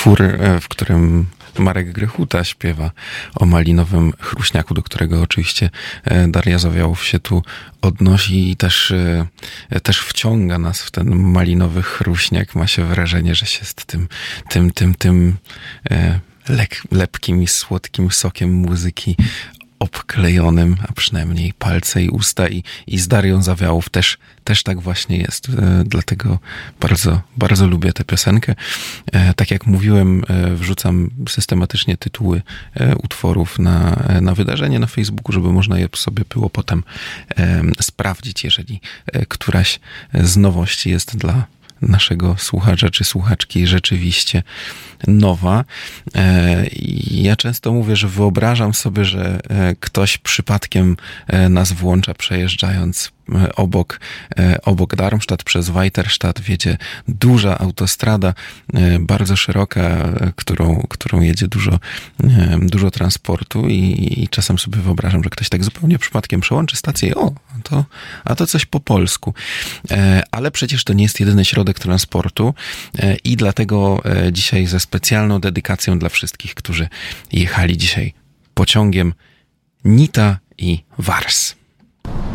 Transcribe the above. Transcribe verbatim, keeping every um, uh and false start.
utwór, w którym Marek Grechuta śpiewa o malinowym chruśniaku, do którego oczywiście Daria Zawiałów się tu odnosi i też, też wciąga nas w ten malinowy chruśniak. Ma się wrażenie, że się z tym, tym, tym, tym lek, lepkim i słodkim sokiem muzyki obklejonym, a przynajmniej palce i usta i, i z Darią Zawiałów też, też tak właśnie jest. E, dlatego bardzo, bardzo lubię tę piosenkę. E, tak jak mówiłem, e, wrzucam systematycznie tytuły e, utworów na, na wydarzenie na Facebooku, żeby można je sobie było potem e, sprawdzić, jeżeli e, któraś z nowości jest dla naszego słuchacza czy słuchaczki rzeczywiście nowa. Ja często mówię, że wyobrażam sobie, że ktoś przypadkiem nas włącza przejeżdżając obok, obok Darmstadt przez Weiterstadt wiedzie duża autostrada, bardzo szeroka, którą, którą jedzie dużo, dużo transportu i, i czasem sobie wyobrażam, że ktoś tak zupełnie przypadkiem przełączy stację i o, to, a to coś po polsku. Ale przecież to nie jest jedyny środek transportu i dlatego dzisiaj ze specjalną dedykacją dla wszystkich, którzy jechali dzisiaj pociągiem Nita i Wars.